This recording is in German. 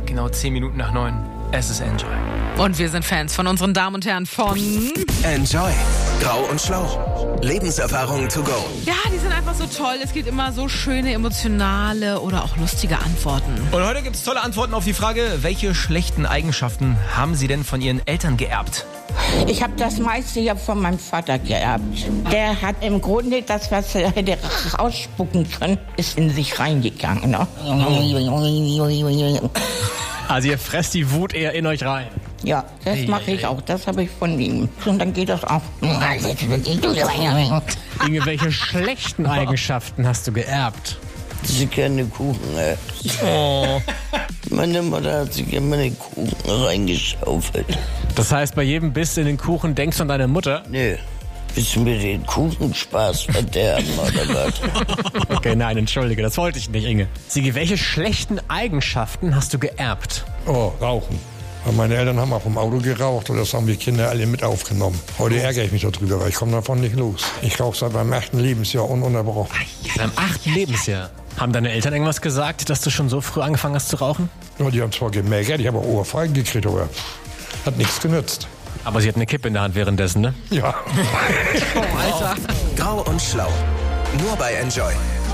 genau 10 Minuten nach 9. Es ist Enjoy. Und wir sind Fans von unseren Damen und Herren von... Enjoy. Grau und Schlau. Lebenserfahrungen to go. Ja, die sind einfach so toll. Es gibt immer so schöne, emotionale oder auch lustige Antworten. Und heute gibt es tolle Antworten auf die Frage, welche schlechten Eigenschaften haben Sie denn von Ihren Eltern geerbt? Ich habe das meiste ja von meinem Vater geerbt. Der hat im Grunde das, was er hätte rausspucken können, ist in sich reingegangen. Ne? Also ihr fresst die Wut eher in euch rein. Ja, das mache ich auch. Das habe ich von ihm. Und dann geht das auch. Inge, welche schlechten Eigenschaften hast du geerbt? Sie gerne Kuchen. Oh. Meine Mutter hat sich immer den Kuchen reingeschaufelt. Das heißt, bei jedem Biss in den Kuchen denkst du an deine Mutter? Nö. Willst du mir den Kuchenspaß verderben oder was? Okay, nein, entschuldige, das wollte ich nicht, Inge. Sigi, welche schlechten Eigenschaften hast du geerbt? Oh, Rauchen. Weil meine Eltern haben auch im Auto geraucht und das haben wir Kinder alle mit aufgenommen. Heute ärgere ich mich darüber, weil ich komme davon nicht los. Ich rauche seit meinem 8. Lebensjahr ununterbrochen. Deinem 8. Lebensjahr. Haben deine Eltern irgendwas gesagt, dass du schon so früh angefangen hast zu rauchen? Ja, die haben zwar gemeckert, ich habe auch Ohrfeigen gekriegt, aber hat nichts genützt. Aber sie hat eine Kippe in der Hand währenddessen, ne? Ja. Oh, Alter. Grau und Schlau. Nur bei Enjoy.